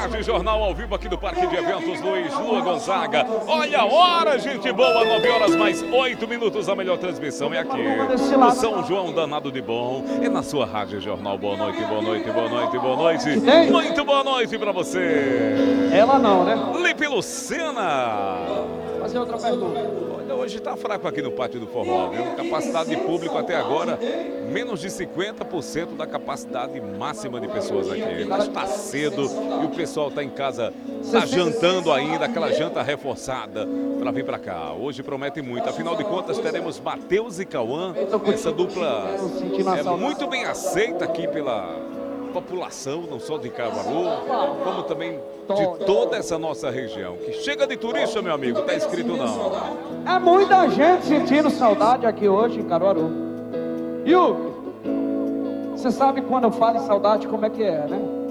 Rádio Jornal ao vivo aqui do Parque de Eventos Luiz Lua Gonzaga. Olha a hora, gente boa, 9 horas mais 8 minutos. A melhor transmissão é aqui no São João danado de bom. É na sua Rádio Jornal. Boa noite, boa noite, boa noite, boa noite. Muito boa noite pra você. Ela não, né? Lipe Lucena. Fazer outra pergunta. Olha, hoje tá fraco aqui no Pátio do Forró, viu? Capacidade de público até agora, menos de 50% da capacidade máxima de pessoas aqui. Mas tá cedo e o pessoal tá em casa, tá jantando ainda, aquela janta reforçada para vir para cá. Hoje promete muito. Afinal de contas, teremos Matheus e Cauã. Essa dupla é muito bem aceita aqui pela população, não só de Caruaru, como também de toda essa nossa região. Que chega de turista, meu amigo, tá escrito não. É muita gente sentindo saudade aqui hoje em Caruaru. E você sabe quando eu falo em saudade como é que é, né?